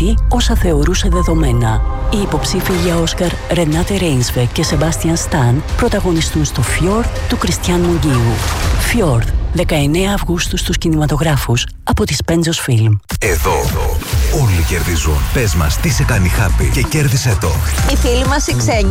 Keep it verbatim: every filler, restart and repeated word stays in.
σκηνοθέτη όσα θεωρούσε δεδομένα. Οι υποψήφοι για Όσκαρ Ρενάτε Ρέινσβεκ και Σεμπάστιαν Σταν πρωταγωνιστούν στο Fjord του Κριστιαν Μουγγίου. Fjord, δεκαεννέα Αυγούστου στους κινηματογράφους από τη Spensos Film. Εδώ όλοι κερδίζουν. Πες μας τι σε κάνει happy και κέρδισε το. Οι φίλοι μας οι ξένοι